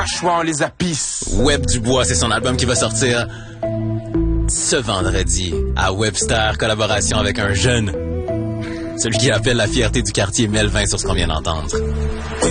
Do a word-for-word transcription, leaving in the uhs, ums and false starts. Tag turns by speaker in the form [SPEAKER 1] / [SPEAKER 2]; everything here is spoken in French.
[SPEAKER 1] Choix les apis.
[SPEAKER 2] Web Dubois, c'est son album qui va sortir ce vendredi à Webster, collaboration avec un jeune. Celui qui appelle la fierté du quartier Melvin sur ce qu'on vient d'entendre.